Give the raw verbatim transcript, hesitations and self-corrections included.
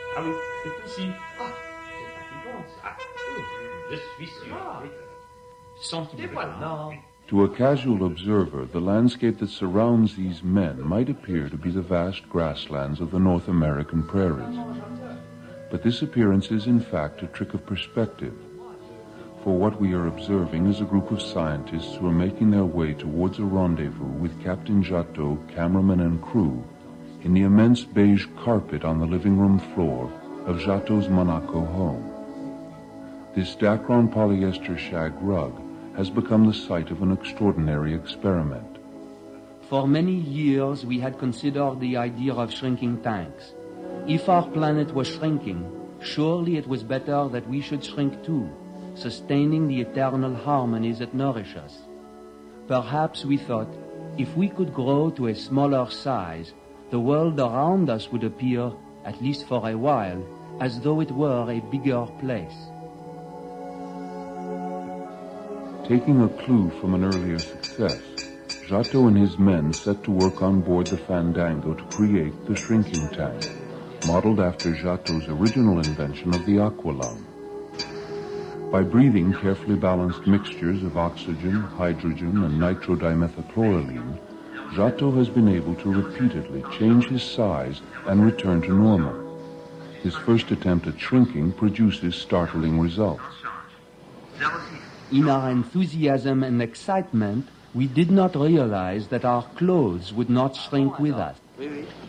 Ah oui, c'est ici. Ah, c'est fatigant, ça. Je suis sûr. Ah. Sentiment. To a casual observer, the landscape that surrounds these men might appear to be the vast grasslands of the North American prairies. But this appearance is in fact a trick of perspective. For what we are observing is a group of scientists who are making their way towards a rendezvous with Captain Jatteau, cameraman and crew, in the immense beige carpet on the living room floor of Jatteau's Monaco home. This Dacron polyester shag rug has become the site of an extraordinary experiment. For many years we had considered the idea of shrinking tanks. If our planet was shrinking, surely it was better that we should shrink too, sustaining the eternal harmonies that nourish us. Perhaps we thought, if we could grow to a smaller size, the world around us would appear, at least for a while, as though it were a bigger place. Taking a clue from an earlier success, Jatteau and his men set to work on board the Fandango to create the shrinking tank, modeled after Jatteau's original invention of the aqualung. By breathing carefully balanced mixtures of oxygen, hydrogen, and nitrodimethylchloroline, Jatteau has been able to repeatedly change his size and return to normal. His first attempt at shrinking produces startling results. In our enthusiasm and excitement, we did not realize that our clothes would not shrink with us.